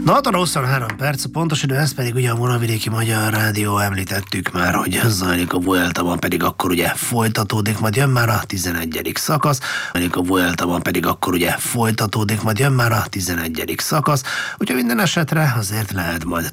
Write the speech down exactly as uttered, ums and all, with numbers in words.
Na, hat óra huszonhárom perc, a pontos idő, ez pedig ugye a Moravidéki Magyar Rádió, említettük már, hogy zajlik a Vuelta-ban, pedig akkor ugye folytatódik, majd jön már a tizenegyedik szakasz, a Vuelta-ban pedig akkor ugye folytatódik, majd jön már a tizenegyedik szakasz, úgyhogy minden esetre azért lehet majd